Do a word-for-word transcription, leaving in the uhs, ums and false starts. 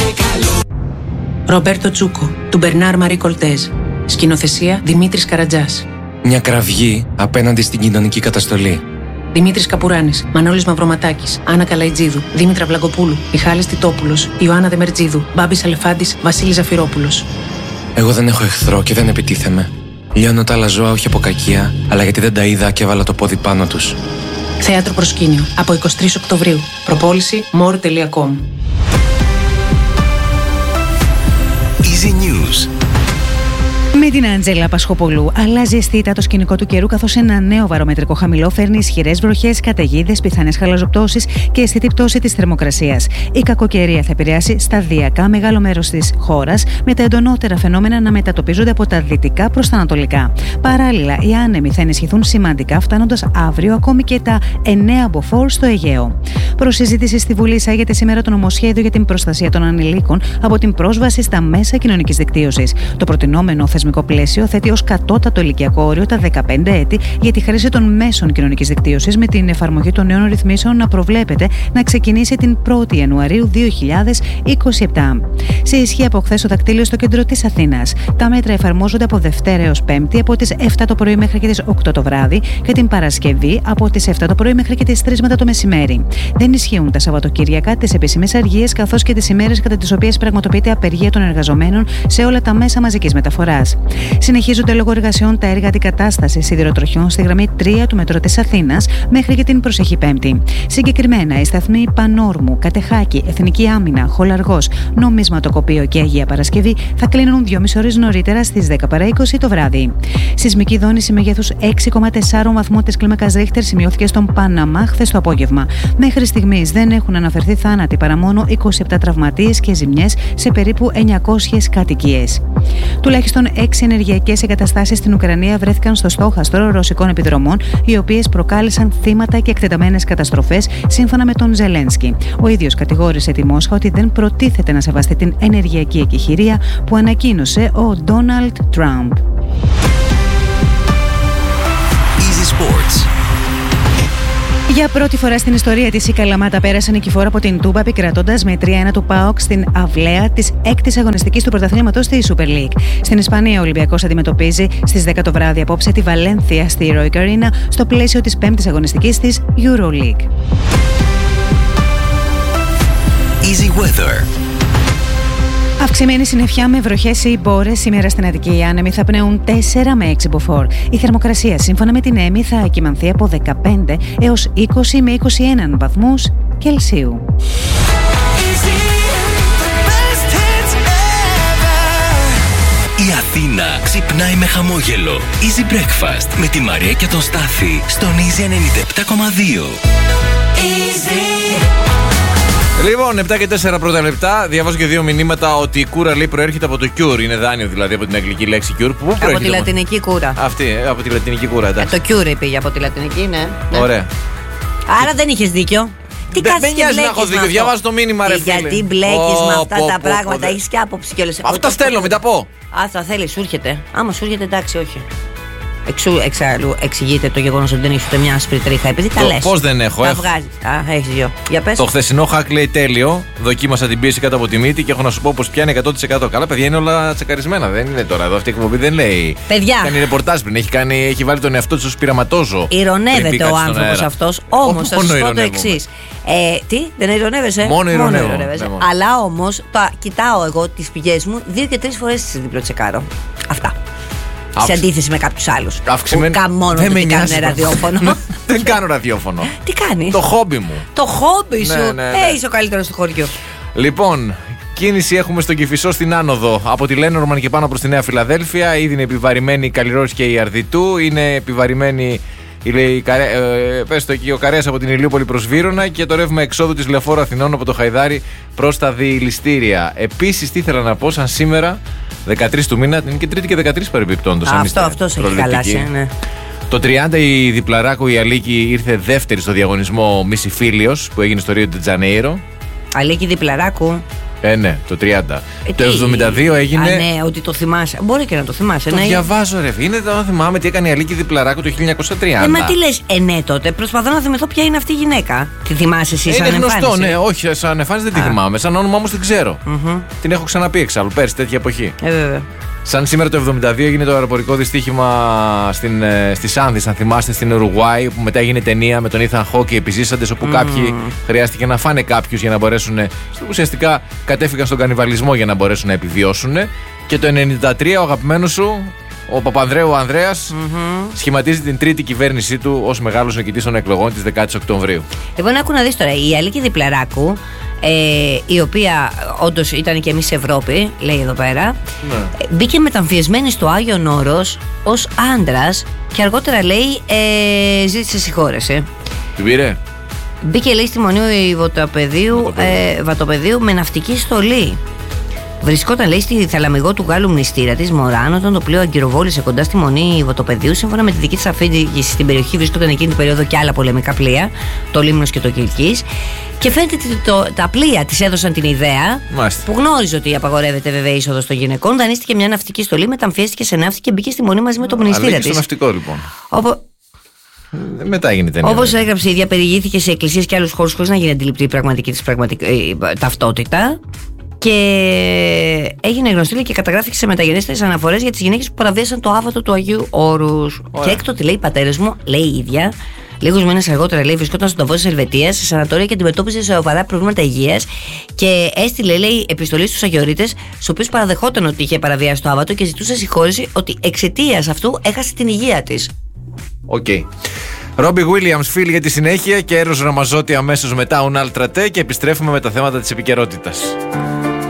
Ρομπέρτο Τσούκο, του Μπερνάρ Μαρί Κολτέζ. Σκηνοθεσία Δημήτρης Καρατζάς. Μια κραυγή απέναντι στην κοινωνική καταστολή. Δημήτρης Καπουράνης, Μανώλης Μαυροματάκης, Άννα Καλαϊτζίδου, Δήμητρα Βλαγκοπούλου, Μιχάλης Τιτόπουλος, Ιωάννα Δεμερτζίδου, Μπάμπης Αλεφάντης, Βασίλης Ζαφυρόπουλος. Εγώ δεν έχω εχθρό και δεν επιτίθεμαι. Λιώνω τα άλλα ζώα όχι από κακία, αλλά γιατί δεν τα είδα και έβαλα το πόδι πάνω τους. Θέατρο Προσκήνιο, από εικοστή τρίτη Οκτωβρίου. Προπόληση more τελεία com. Easy News. Με την Αντζέλα Πασχοπολού αλλάζει αισθήτα το σκηνικό του καιρού, καθώς ένα νέο βαρομετρικό χαμηλό φέρνει ισχυρές βροχές, καταιγίδες, πιθανές χαλαζοπτώσεις και αισθητή πτώση της θερμοκρασίας. Η κακοκαιρία θα επηρεάσει σταδιακά μεγάλο μέρος της χώρας, με τα εντονότερα φαινόμενα να μετατοπίζονται από τα δυτικά προς τα ανατολικά. Παράλληλα, οι άνεμοι θα ενισχυθούν σημαντικά, φτάνοντας αύριο ακόμη και τα εννέα μποφόρ στο Αιγαίο. Προς συζήτηση στη Βουλή εισάγεται σήμερα το νομοσχέδιο για την προστασία των ανηλίκων από την πρόσβαση στα μέσα κοινωνικής δικτύωσης. Το προτινόμενο θεσμικό πλαίσιο θέτει ως κατώτατο ηλικιακό όριο τα δεκαπέντε έτη για τη χρήση των μέσων κοινωνικής δικτύωσης, με την εφαρμογή των νέων ρυθμίσεων να προβλέπεται να ξεκινήσει την πρώτη Ιανουαρίου δύο χιλιάδες είκοσι επτά. Σε ισχύ από χθες το δακτύλιο στο κέντρο της Αθήνας. Τα μέτρα εφαρμόζονται από Δευτέρα έως Πέμπτη από τις εφτά το πρωί μέχρι και τις οκτώ το βράδυ και την Παρασκευή από τις εφτά το πρωί μέχρι και τις τρεις μετά το μεσημέρι. Δεν ισχύουν τα Σαββατοκύριακα, τις επίσημες αργίες, καθώς και τις ημέρες κατά τις οποίες πραγματοποιείται απεργία των εργαζομένων σε όλα τα μέσα μαζικής μεταφοράς. Συνεχίζονται λόγω εργασιών τα έργα αντικατάστασης σιδηροτροχιών στη γραμμή τρία του μετρό της Αθήνας μέχρι και την προσεχή Πέμπτη. Συγκεκριμένα, οι σταθμοί Πανόρμου, Κατεχάκη, Εθνική Άμυνα, Χολαργός, Νομισματοκοπείο και Αγία Παρασκευή θα κλείνουν δυόμιση ώρες νωρίτερα στις δέκα παρά είκοσι το βράδυ. Σεισμική δόνηση μεγέθους έξι κόμμα τέσσερα βαθμού της κλίμακας Ρίχτερ σημειώθηκε στον Παναμά χθες το απόγευμα. Μέχρι στιγμής δεν έχουν αναφερθεί θάνατοι παρά μόνο είκοσι επτά τραυματίες και ζημιές σε περίπου εννιακόσιες κατοικίες. Τουλάχιστον έξι ενεργειακές εγκαταστάσεις στην Ουκρανία βρέθηκαν στο στόχαστρο ρωσικών επιδρομών, οι οποίες προκάλεσαν θύματα και εκτεταμένες καταστροφές, σύμφωνα με τον Ζελένσκι. Ο ίδιος κατηγόρησε τη Μόσχα ότι δεν προτίθεται να σεβαστεί την ενεργειακή εκεχηρία που ανακοίνωσε ο Ντόναλντ Τραμπ. Easy Sports. Για πρώτη φορά στην ιστορία της, η Καλαμάτα πέρασε νικηφόρα από την Τούμπα, επικρατώντας με τρία ένα του ΠΑΟΚ στην αυλαία της έκτης αγωνιστικής του πρωταθλήματος στη Super League. Στην Ισπανία, ο Ολυμπιακός αντιμετωπίζει στις δέκα το βράδυ απόψε τη Βαλένθια στη Heroic Arena στο πλαίσιο της πέμπτης αγωνιστικής της EuroLeague. Easy Weather. Αυξημένη συννεφιά με βροχές ή μπόρες σήμερα στην Αττική. Οι άνεμοι θα πνέουν τέσσερα με έξι μποφόρ. Η θερμοκρασία, σύμφωνα με την ΕΜΗ, θα κυμανθεί από δεκαπέντε έως είκοσι με είκοσι ένα βαθμούς Κελσίου. Η Αθήνα ξυπνάει με χαμόγελο. Easy Breakfast με τη Μαρία και τον Στάθη στον Easy ενενήντα επτά κόμμα δύο. Λοιπόν, επτά και τέσσερα πρώτα λεπτά. Διαβάζω και δύο μηνύματα ότι η κούρα, λέει, προέρχεται από το cure. Είναι δάνειο δηλαδή από την αγγλική λέξη cure. Πού προέρχεται? Από τη λατινική κούρα. Αυτή, από τη λατινική κούρα, εντάξει. Ε, το cure πήγε από τη λατινική, ναι. Ωραία. Άρα δεν είχες δίκιο. Τι δεν κάθεσαι και νοιάζει να έχω μπλέκεις δίκιο. με Διαβάζω το μήνυμα, ρε φίλε. Γιατί μπλέκεις με Ω, αυτά πω, τα πω, πράγματα, πω, έχεις και άποψη κιόλας. Αυτό τα στέλνω, μην τα πω. Α, θα θέλει, σου έρχεται. Άμα σου έρχεται, εντάξει, όχι. Εξού, εξάλλου, εξηγείται το γεγονός ότι δεν έχεις ούτε μια άσπρη τρίχα. Επειδή τα λες. Πώς δεν έχω, τα έχω. βγάζεις. Α, έχεις δύο. Για πες. Το χθεσινό hack λέει τέλειο. Δοκίμασα την πίεση κάτω από τη μύτη και έχω να σου πω πως πιάνει εκατό τοις εκατό. Καλά, παιδιά, είναι όλα τσεκαρισμένα. Δεν είναι τώρα εδώ. Αυτή η εκπομπή δεν λέει. Παιδιά. Κάνει ρεπορτάζ πριν. Έχει, κάνει, έχει βάλει τον εαυτό της ως πειραματόζω. Ηρωνεύεται ο άνθρωπος αυτός. Όμως θα σας πω το εξής. Ε, τι, δεν ηρωνεύεσαι? Μόνο ηρωνεύω. Ναι, αλλά όμως κοιτάω εγώ τις πηγές μου δύο και τρεις φορές τις διπλοτσεκάρω. Αυτά. Σε αντίθεση με κάποιους άλλους. Αυξημένη... Που μόνο δεν δεν κάνουν ραδιόφωνο. Δεν κάνω ραδιόφωνο. Τι κάνεις? Το χόμπι μου. Το χόμπι σου. Ναι, ναι, ναι. Ε, είσαι ο καλύτερος του χωριού. Λοιπόν, κίνηση έχουμε στον Κηφισό στην άνοδο. Από τη Λένορμαν και πάνω προς τη Νέα Φιλαδέλφια. Ήδη είναι επιβαρημένη η Καλλιρόης και η Αρδιτού. Είναι επιβαρημένη η Καρέ... ε, πες το εκεί, ο Καρέας από την Ηλιούπολη προς Βύρωνα και το ρεύμα εξόδου της Λεωφόρου Αθηνών από το Χαϊδάρι προς τα διηληστήρια. Επίσης, τι ήθελα να πω, σαν σήμερα, δεκατρείς του μήνα, είναι και Τρίτη και δεκατρείς περιπτώντας. Αυτό, αυτός έχει χαλάσει, ναι. Το τριάντα η Διπλαράκου η Αλίκη ήρθε δεύτερη στο διαγωνισμό Μισιφίλιος που έγινε στο Ρίο ντε Τζανέιρο. Αλίκη Διπλαράκου. Ε, ναι, το τριάντα. Ε, το τι? εβδομήντα δύο έγινε. Α, ναι, ότι το θυμάσαι. Μπορεί και να το θυμάσαι. Το ναι. διαβάζω, ρε. Είναι το θυμάμαι τι έκανε η Αλίκη Διπλαράκου το χίλια εννιακόσια τριάντα. Ε, μα τι λες, ε, ναι, τότε. Προσπαθώ να θυμηθώ ποια είναι αυτή η γυναίκα. Τη θυμάσαι εσύ, σαν Είναι εμφάνιση? γνωστό, ναι, όχι, σαν εμφάνιση δεν τη Α. θυμάμαι. Σαν όνομα όμως την ξέρω. Μμμ. Την έχω ξαναπεί εξάλλου πέρσι, τέτοια εποχή. Ε, βέβαια. Σαν σήμερα το εβδομήντα δύο έγινε το αεροπορικό δυστύχημα στην, ε, στη Σάνδη, αν θυμάστε, στην Ουρουγουάη, που μετά έγινε ταινία με τον Ethan Hawke, οι επιζήσαντες, όπου mm. κάποιοι χρειάστηκε να φάνε κάποιους για να μπορέσουν. Ουσιαστικά κατέφυγαν στον κανιβαλισμό για να μπορέσουν να επιβιώσουν. Και το ενενήντα τρία ο αγαπημένος σου, ο Παπανδρέου Ανδρέας, mm-hmm. σχηματίζει την τρίτη κυβέρνησή του ως μεγάλος νικητής των εκλογών της δεκάτης Οκτωβρίου. Λοιπόν, άκου να δεις τώρα, η Αλίκη Διπλαράκου, ε, η οποία όντως ήταν και εμείς Ευρώπη, λέει εδώ πέρα, Ναι. μπήκε μεταμφιεσμένη στο Άγιον Όρος ως άντρας και αργότερα λέει ε, ζήτησε συγχώρεση. Την πήρε. Μπήκε, λέει, στη Μονή Βατοπεδίου, ε, Βατοπεδίου με ναυτική στολή. Βρισκόταν, λέει, στη θαλαμιγό του Γάλλου μνηστήρα της Μωράν όταν το πλοίο αγκυροβόλησε κοντά στη Μονή Βατοπεδίου. Σύμφωνα με τη δική της αφήγηση, στην περιοχή βρισκόταν εκείνη την περίοδο και άλλα πολεμικά πλοία, το Λίμνος και το Κιλκής. Και φαίνεται ότι το, τα πλοία της έδωσαν την ιδέα, Μάλιστα. που γνώριζε ότι απαγορεύεται βέβαια η είσοδος των γυναικών. Δανείστηκε μια ναυτική στολή, μεταμφιέστηκε σε ναύτη και μπήκε στη Μονή μαζί με το μνηστήρα Αλλά και της. στο ναυτικό, λοιπόν. Οπο... Ε, Μετά έγινε ταινία. Όπως έγραψε η ίδια, περιηγήθηκε σε εκκλησίες και άλλους χώρους χωρίς να γίνει αντιληπτή η πραγματική της πραγματικ... ε, ταυτότητα. Και έγινε γνωστή, λέει, και καταγράφηκε σε μεταγενέστερες αναφορές για τις γυναίκες που παραβίασαν το άβατο του Αγίου Όρους. Και έκτοτε, λέει, οι πατέρες μου, λέει η ίδια, λίγους μήνες αργότερα, λέει, βρισκόταν στον ταβό της Ελβετίας σε σανατόρια και αντιμετώπιζε σοβαρά προβλήματα υγείας. Και έστειλε, λέει, επιστολή στους Αγιορείτες, στους οποίους παραδεχόταν ότι είχε παραβιάσει το άβατο και ζητούσε συγχώρεση ότι εξαιτίας αυτού έχασε την υγεία της. Οκ. Okay. Ρόμπι Γουίλιαμς, φίλοι, για τη συνέχεια, και Έρος Ραμαζότη αμέσως μετά, Ουνάλ Τρατέ, και επιστρέφουμε με τα θέματα της επικαιρότητας.